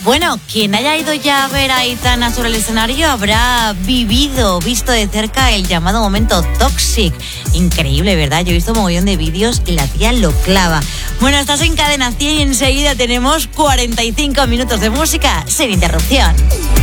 Bueno, quien haya ido ya a ver a Aitana sobre el escenario habrá visto de cerca el llamado momento Toxic. Increíble, ¿verdad? Yo he visto un mogollón de vídeos y la tía lo clava. Bueno, estás en Cadena 100 y enseguida tenemos 45 minutos de música sin interrupción.